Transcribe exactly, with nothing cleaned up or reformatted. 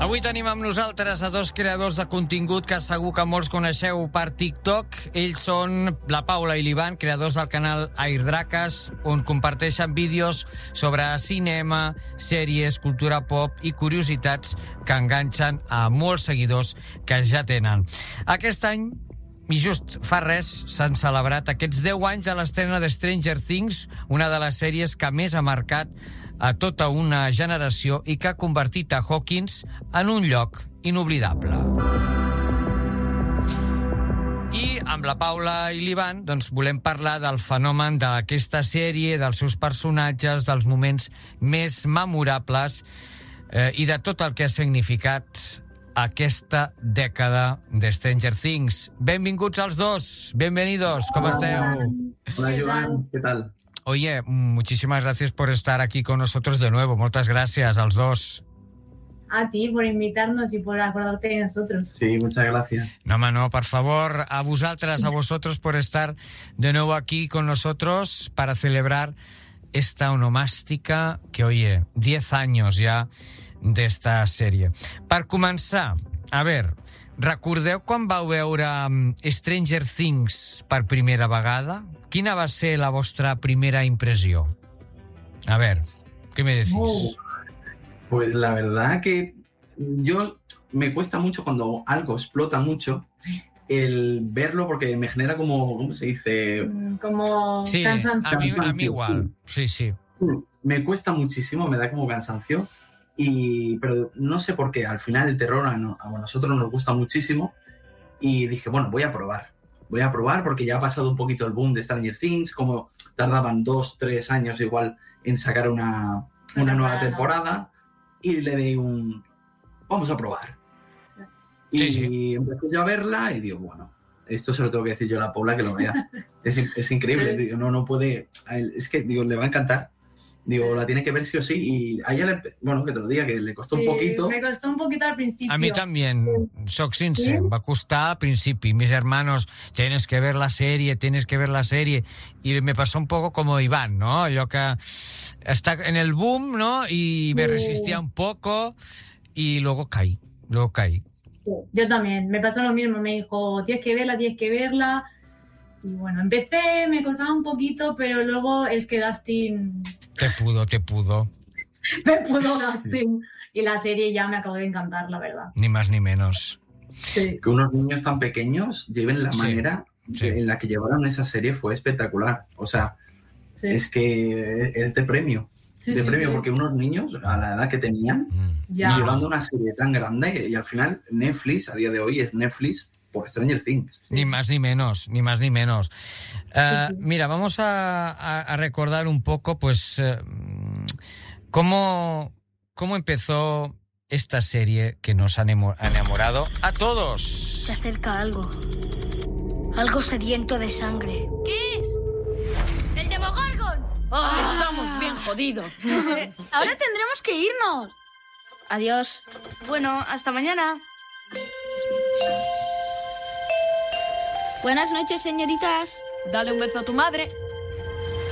Avui tenim amb nosaltres a dos creadors de contingut que segur que molts coneixeu per TikTok. Ells són la Paula i l'Ivan, creadors del canal Airdraques, on comparteixen vídeos sobre cinema, sèries, cultura pop i curiositats que enganxen a molts seguidors que ja tenen. Aquest any, i just fa res, s'han celebrat aquests deu anys a l'estrena de Stranger Things, una de les sèries que més ha marcat a tota una generació i que ha convertit a Hawkins en un lloc inoblidable. I amb la Paula i l'Ivan doncs, volem parlar del fenomen d'aquesta sèrie, dels seus personatges, dels moments més memorables eh, i de tot el que ha significat aquesta dècada de Stranger Things. Benvinguts als dos, bienvenidos, ¿cómo esteu? Hola, Joan, ¿qué tal? Oye, muchísimas gracias por estar aquí con nosotros de nuevo. Muchas gracias a los dos. A ti por invitarnos y por acordarte de nosotros. Sí, muchas gracias. No, mano, por favor, a vosotras, a vosotros por estar de nuevo aquí con nosotros para celebrar esta onomástica que, oye, diez años ya d'esta sèrie. Per començar, a veure, recordeu quan vau veure Stranger Things per primera vegada? Quina va ser la vostra primera impressió? A ver, ¿qué me decís? Oh, pues la verdad que yo me cuesta mucho cuando algo explota mucho el verlo porque me genera como, ¿cómo se dice? Como sí, cansancio. A mí, a mí igual, sí, sí. Me cuesta muchísimo, me da como cansancio, y, pero no sé por qué, al final el terror a, a nosotros nos gusta muchísimo y dije, bueno, voy a probar. Voy a probar porque ya ha pasado un poquito el boom de Stranger Things, como tardaban dos, tres años igual en sacar una, una nueva temporada, y le di un... vamos a probar. Y sí, sí. empecé yo a verla y digo, bueno, esto se lo tengo que decir yo a la Paula que lo vea. Es, es increíble, digo, no, no puede... Es que, digo, le va a encantar. Digo, la tiene que ver sí o sí, y a ella, le, bueno, que te lo diga, que le costó sí, un poquito. Me costó un poquito al principio. A mí también, soc sincer, ¿Sí? va costar al principio. Mis hermanos, tienes que ver la serie, tienes que ver la serie. Y me pasó un poco como Iván, ¿no? Yo que está en el boom, ¿no? Y me resistía un poco y luego caí, luego caí. Yo también, me pasó lo mismo, me dijo, tienes que verla, tienes que verla. Y bueno, empecé, me costaba un poquito, pero luego es que Dustin... Te pudo, te pudo. Me pudo Dustin. Y la serie ya me acabó de encantar, la verdad. Ni más ni menos. Sí. Que unos niños tan pequeños lleven la Sí, manera sí. en la que llevaron esa serie fue espectacular. O sea, Sí. es que es de premio. Sí, de sí, premio, sí. porque unos niños, a la edad que tenían, Mm. Ya. llevando una serie tan grande, y al final Netflix, a día de hoy, es Netflix por Stranger Things. Ni más ni menos, ni más ni menos. Uh, mira, vamos a, a, a recordar un poco, pues, uh, cómo, cómo empezó esta serie que nos ha enamorado a todos. Se acerca algo. Algo sediento de sangre. ¿Qué es? ¡El Demogorgon! ¡Oh, estamos bien jodidos! Ahora tendremos que irnos. Adiós. Bueno, hasta mañana. Buenas noches, señoritas. Dale un beso a tu madre.